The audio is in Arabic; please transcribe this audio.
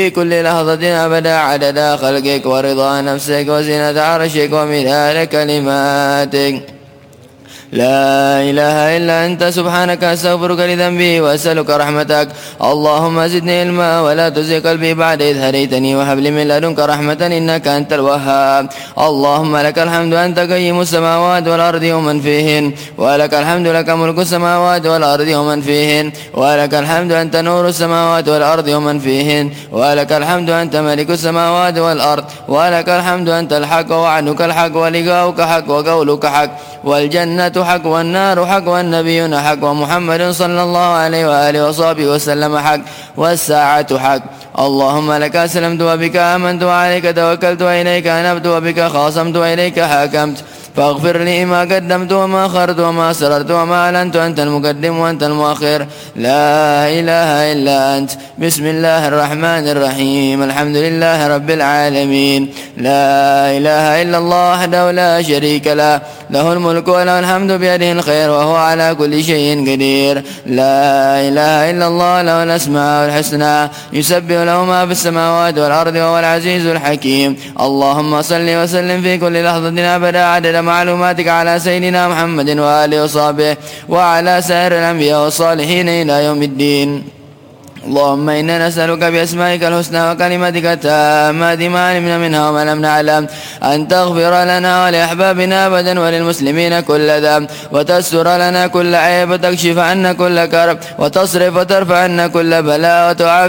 في كل لحظة أبدا عدد خلقك ورضا نفسك وزنة عرشك ومداد كلماتك. لا إله إلا أنت سبحانك أستغفرك لذنبي وأسألك رحمتك. اللهم زدني علما ولا تزغ قلبي بعد إذ هديتني وهب لي من لدنك رحمة إنك أنت الوهاب. اللهم لك الحمد أنت قيم السماوات والأرض ومن فيهن، ولك الحمد لك ملك السماوات والأرض ومن فيهن، ولك الحمد أنت نور السماوات والأرض ومن فيهن، ولك الحمد أنت ملك السماوات والأرض، ولك الحمد أنت الحق ووعدك الحق ولقاؤك حق وقولك حق والجنة حق والنار حق والنبيون حق ومحمد صلى الله عليه وآله وصحبه وسلم حق والساعة حق. اللهم لك أسلمت وبك آمنت وعليك توكلت وإليك أنبت وبك خاصمت وإليك حاكمت، فاغفر لي ما قدمت وما أخرت وما أسررت وما أعلنت، أنت المقدم وأنت المؤخر، لا إله إلا أنت. بسم الله الرحمن الرحيم، الحمد لله رب العالمين، لا إله إلا الله وحده لا شريك له، له الملك وله الحمد بيده الخير وهو على كل شيء قدير، لا إله إلا الله له الأسماء الحسنى يسبح له ما في السماوات والأرض وهو العزيز الحكيم. اللهم صل وسلم في كل لحظة أبدا عدد معلوماتك على سيدنا محمد وآله وصحبه وعلى سائر الأنبياء والصالحين إلى يوم الدين. اللهم إنا نسألك بأسمائك الحسنى وكلماتك التامات ما علمنا منها وما لم نعلم أن تغفر لنا ولأحبابنا أبدا وللمسلمين كل ذنب، وتستر لنا كل عيب، وتكشف عنا كل كرب، وتصرف وترفع عنا كل بلاء، وتعافي